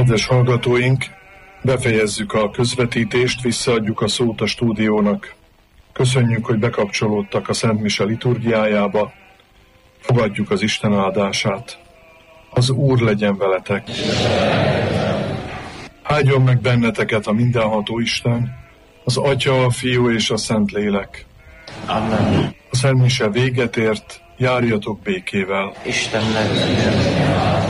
Kedves hallgatóink, befejezzük a közvetítést, visszaadjuk a szót a stúdiónak. Köszönjük, hogy bekapcsolódtak a Szent Mise liturgiájába. Fogadjuk az Isten áldását. Az Úr legyen veletek. Áldjon meg benneteket a mindenható Isten, az Atya, a Fiú és a Szentlélek. Amen. A Szent Mise véget ért, járjatok békével. Isten legyen.